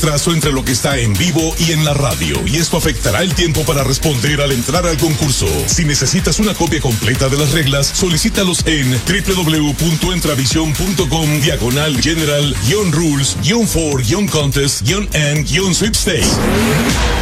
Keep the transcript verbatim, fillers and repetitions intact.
Trazo entre lo que está en vivo y en la radio, y esto afectará el tiempo para responder al entrar al concurso. Si necesitas una copia completa de las reglas, solicítalos en doble u doble u doble u punto entravision punto com diagonal general guión rules guión for guión contest guión and guión sweepstakes.